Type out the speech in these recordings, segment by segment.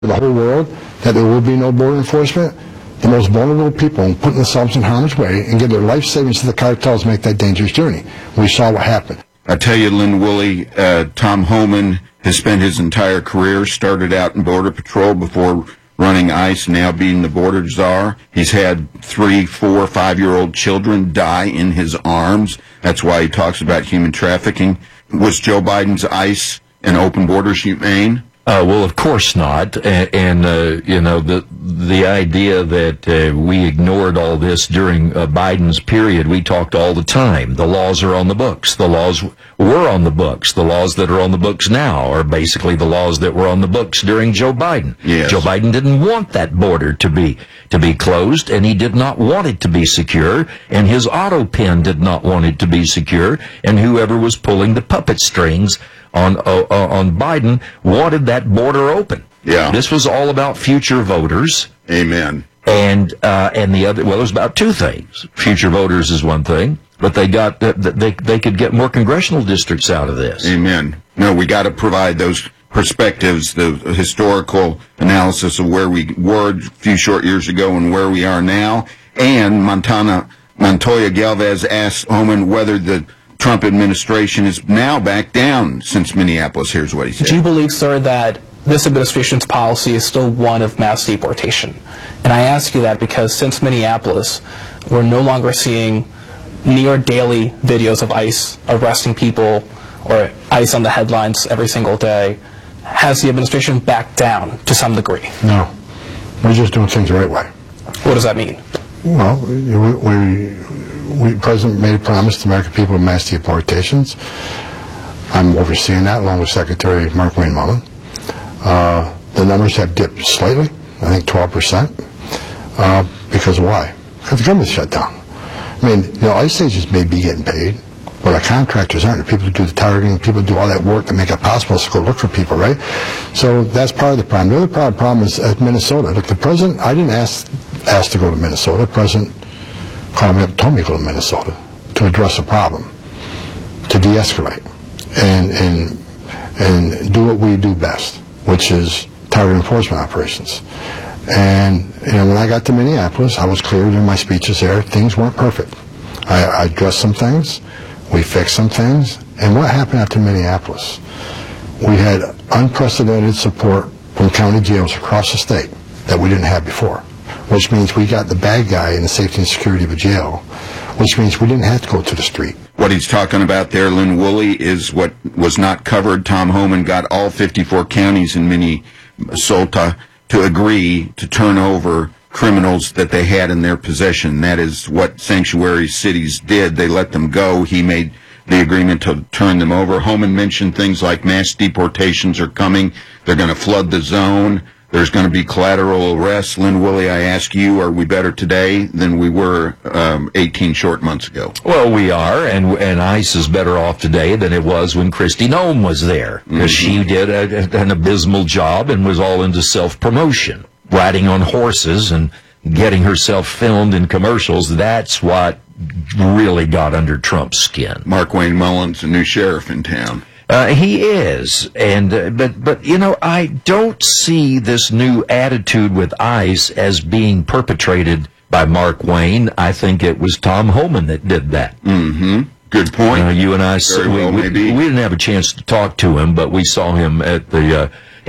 the whole world that there will be no border enforcement, the most vulnerable people putting themselves in harm's way and give their life savings to the cartels make that dangerous journey. We saw what happened. I tell you, Lynn Woolley, Tom Homan has spent his entire career, started out in Border Patrol before running ICE, now being the border czar. He's had 3, 4, 5-year-old children die in his arms. That's why he talks about human trafficking. Was Joe Biden's ICE and open borders humane? Well, of course not. And the idea that we ignored all this during Biden's period, we talked all the time. The laws are on the books. The laws were on the books. The laws that are on the books now are basically the laws that were on the books during Joe Biden. Yes. Joe Biden didn't want that border to be closed, and he did not want it to be secure, and his auto pen did not want it to be secure, and whoever was pulling the puppet strings on Biden wanted that border open. Yeah. This was all about future voters. Amen. And the other, well, it was about two things. Future voters is one thing, but they could get more congressional districts out of this. Amen. No, we got to provide those perspectives, the historical analysis of where we were a few short years ago and where we are now. And Montoya Galvez asked Homan whether the Trump administration is now back down since Minneapolis. Here's what he said. Do you believe, sir, that this administration's policy is still one of mass deportation? And I ask you that because since Minneapolis, we're no longer seeing near daily videos of ICE arresting people or ICE on the headlines every single day. Has the administration backed down to some degree? No. We're just doing things the right way. What does that mean? Well, the President made a promise to the American people of mass deportations. I'm overseeing that along with Secretary Markwayne Mullin. The numbers have dipped slightly, I think 12%. Because why? Because the government's shut down. I mean, ICE agents may be getting paid, but our contractors aren't. The people who do the targeting, people who do all that work to make it possible to go look for people, right? So that's part of the problem. The other part of the problem is at Minnesota. Look, the President, I didn't ask to go to Minnesota. The President called me up and told me to go to Minnesota to address a problem, to de-escalate, and do what we do best, which is target enforcement operations. And when I got to Minneapolis, I was clear in my speeches there, things weren't perfect. I addressed some things, we fixed some things, and what happened after Minneapolis? We had unprecedented support from county jails across the state that we didn't have before, which means we got the bad guy in the safety and security of a jail, which means we didn't have to go to the street. What he's talking about there, Lynn Woolley, is what was not covered. Tom Homan got all 54 counties in Minnesota to agree to turn over criminals that they had in their possession. That is what sanctuary cities did. They let them go. He made the agreement to turn them over. Homan mentioned things like mass deportations are coming. They're going to flood the zone. There's going to be collateral arrests. Lynn Woolley, I ask you, are we better today than we were 18 short months ago? Well, we are, and ICE is better off today than it was when Kristi Noem was there, because she did an abysmal job and was all into self-promotion, riding on horses and getting herself filmed in commercials. That's what really got under Trump's skin. Markwayne Mullin's a new sheriff in town. He is, but I don't see this new attitude with ICE as being perpetrated by Markwayne. I think it was Tom Homan that did that. Mm-hmm. Good point. You and I, we didn't have a chance to talk to him, but we saw him at the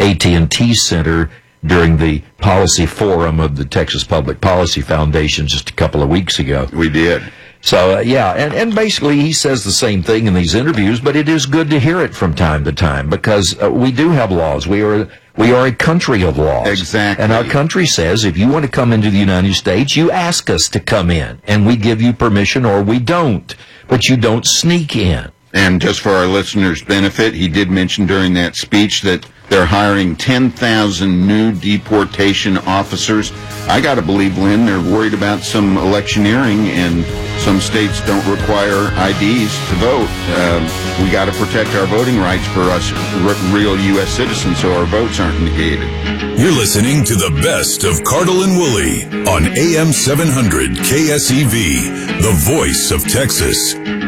AT&T Center during the policy forum of the Texas Public Policy Foundation just a couple of weeks ago. We did. So, and basically he says the same thing in these interviews, but it is good to hear it from time to time because we do have laws. We are a country of laws. Exactly. And our country says if you want to come into the United States, you ask us to come in, and we give you permission or we don't, but you don't sneak in. And just for our listeners' benefit, he did mention during that speech that they're hiring 10,000 new deportation officers. I got to believe, Lynn, they're worried about some electioneering, and some states don't require IDs to vote. We got to protect our voting rights for us real U.S. citizens so our votes aren't negated. You're listening to the best of Cardle and Woolley on AM 700 KSEV, the voice of Texas.